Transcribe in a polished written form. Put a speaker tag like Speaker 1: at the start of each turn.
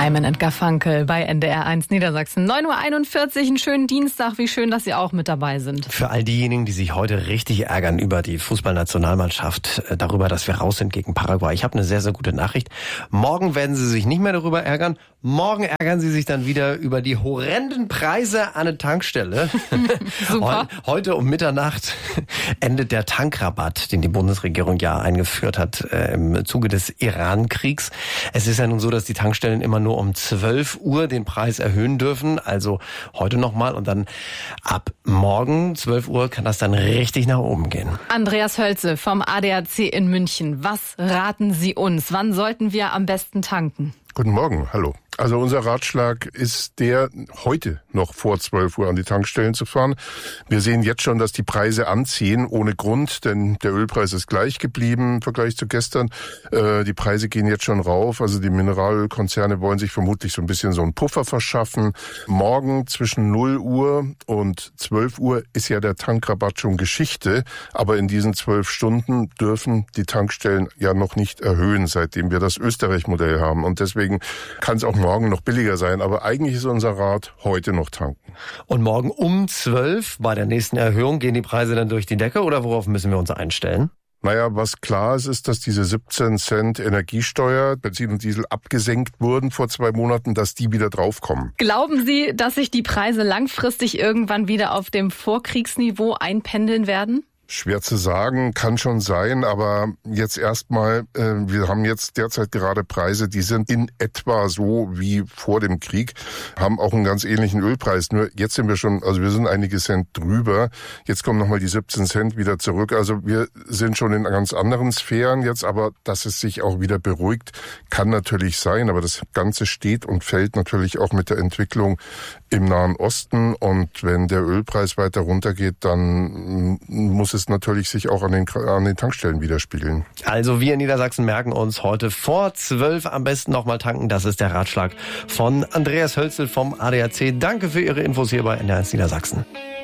Speaker 1: Hyman and Garfunkel bei NDR1 Niedersachsen. 9:41 Uhr, einen schönen Dienstag. Wie schön, dass Sie auch mit dabei sind.
Speaker 2: Für all diejenigen, die sich heute richtig ärgern über die Fußballnationalmannschaft, darüber, dass wir raus sind gegen Paraguay. Ich habe eine sehr, sehr gute Nachricht. Morgen werden Sie sich nicht mehr darüber ärgern. Morgen ärgern Sie sich dann wieder über die horrenden Preise an der Tankstelle.
Speaker 1: Super.
Speaker 2: Heute um Mitternacht endet der Tankrabatt, den die Bundesregierung ja eingeführt hat im Zuge des Iran-Kriegs. Es ist ja nun so, dass die Tankstellen immer nur um 12 Uhr den Preis erhöhen dürfen. Also heute nochmal und dann ab morgen 12 Uhr kann das dann richtig nach oben gehen.
Speaker 1: Andreas Hölze vom ADAC in München. Was raten Sie uns? Wann sollten wir am besten tanken?
Speaker 3: Guten Morgen, hallo. Also unser Ratschlag ist der, heute noch vor 12 Uhr an die Tankstellen zu fahren. Wir sehen jetzt schon, dass die Preise anziehen, ohne Grund, denn der Ölpreis ist gleich geblieben im Vergleich zu gestern. Die Preise gehen jetzt schon rauf, also die Mineralölkonzerne wollen sich vermutlich so ein bisschen so einen Puffer verschaffen. Morgen zwischen 0 Uhr und 12 Uhr ist ja der Tankrabatt schon Geschichte, aber in diesen 12 Stunden dürfen die Tankstellen ja noch nicht erhöhen, seitdem wir das Österreich-Modell haben. Und deswegen kann es auch morgen noch billiger sein, aber eigentlich ist unser Rat, heute noch tanken.
Speaker 2: Und morgen um 12 bei der nächsten Erhöhung gehen die Preise dann durch die Decke oder worauf müssen wir uns einstellen?
Speaker 3: Naja, was klar ist, ist, dass diese 17 Cent Energiesteuer, Benzin und Diesel abgesenkt wurden vor 2 Monaten, dass die wieder draufkommen.
Speaker 1: Glauben Sie, dass sich die Preise langfristig irgendwann wieder auf dem Vorkriegsniveau einpendeln werden?
Speaker 3: Schwer zu sagen, kann schon sein, aber jetzt erstmal, wir haben jetzt derzeit gerade Preise, die sind in etwa so wie vor dem Krieg, haben auch einen ganz ähnlichen Ölpreis, nur jetzt sind wir schon, also wir sind einige Cent drüber, jetzt kommen nochmal die 17 Cent wieder zurück, also wir sind schon in ganz anderen Sphären jetzt, aber dass es sich auch wieder beruhigt, kann natürlich sein, aber das Ganze steht und fällt natürlich auch mit der Entwicklung im Nahen Osten und wenn der Ölpreis weiter runtergeht, dann muss es natürlich sich auch an den Tankstellen widerspiegeln.
Speaker 2: Also wir in Niedersachsen merken uns heute vor 12 am besten nochmal tanken. Das ist der Ratschlag von Andreas Hölzel vom ADAC. Danke für Ihre Infos hier bei NDR1 Niedersachsen.